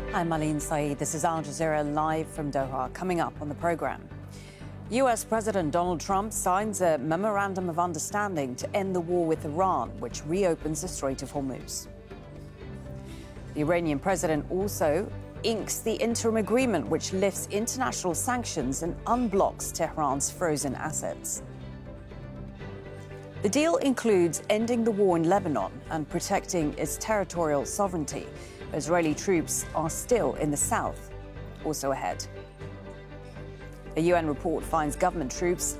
I'm Marlene Saeed. This is Al Jazeera live from Doha. Coming up on the program, US President Donald Trump signs a memorandum of understanding to end the war with Iran, which reopens the Strait of Hormuz. The Iranian president also inks the interim agreement which lifts international sanctions and unblocks Tehran's frozen assets. The deal includes ending the war in Lebanon and protecting its territorial sovereignty. Israeli troops are still in the south. Also ahead, a UN report finds government troops